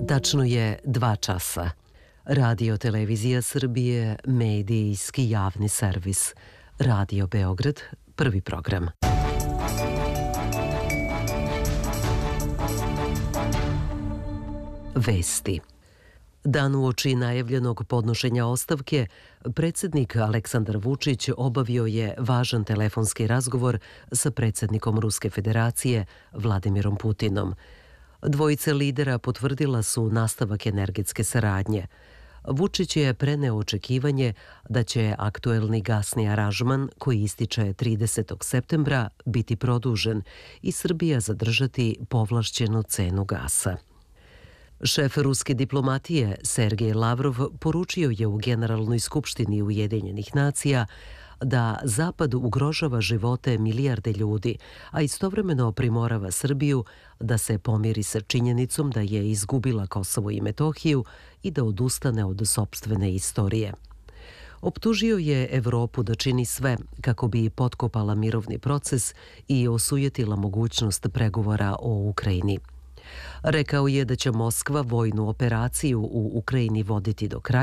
Tačno je 2 časa. Radio Televizija Srbije, medijski javni servis. Radio Beograd, prvi program. Vesti. Dan uoči najavljenog podnošenja ostavke, predsjednik Aleksandar Vučić obavio je važan telefonski razgovor sa predsjednikom Ruske federacije Vladimirom Putinom. Dvojice lidera potvrdila su nastavak energetske saradnje. Vučić je preneo očekivanje da će aktuelni gasni aranžman, koji ističe 30. septembra, biti produžen i Srbija zadržati povlašćenu cenu gasa. Šef ruske diplomatije Sergej Lavrov poručio je u Generalnoj skupštini Ujedinjenih nacija da Zapad ugrožava živote milijarde ljudi, a istovremeno primorava Srbiju da se pomiri sa činjenicom da je izgubila Kosovo i Metohiju i da odustane od sopstvene istorije. Optužio je Evropu da čini sve kako bi potkopala mirovni proces i osujetila mogućnost pregovora o Ukrajini. Rekao je da će Moskva vojnu operaciju u Ukrajini voditi do kraja